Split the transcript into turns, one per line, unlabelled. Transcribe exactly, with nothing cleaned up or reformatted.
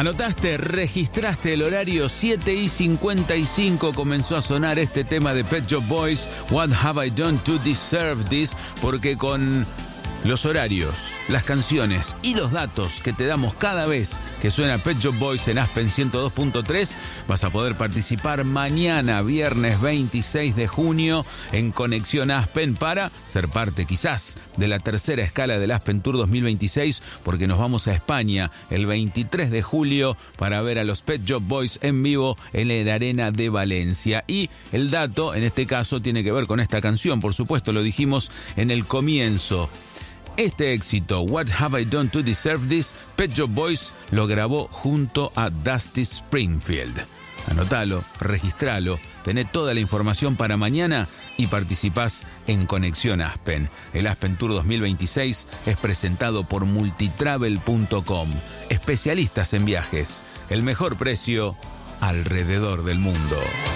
Anotaste, registraste el horario, siete y cincuenta y cinco comenzó a sonar este tema de Pet Shop Boys, What Have I Done to Deserve This, porque con los horarios, las canciones y los datos que te damos cada vez que suena Pet Shop Boys en Aspen ciento dos punto tres, vas a poder participar mañana, viernes veintiséis de junio, en Conexión Aspen para ser parte quizás de la tercera escala del Aspen Tour dos mil veintiséis, porque nos vamos a España el veintitrés de julio para ver a los Pet Shop Boys en vivo en la Arena de Valencia. Y el dato, en este caso, tiene que ver con esta canción, por supuesto, lo dijimos en el comienzo. Este éxito, What Have I Done to Deserve This, Pet Shop Boys lo grabó junto a Dusty Springfield. Anotalo, registralo, tené toda la información para mañana y participás en Conexión Aspen. El Aspen Tour dos mil veintiséis es presentado por multitravel punto com. Especialistas en viajes, el mejor precio alrededor del mundo.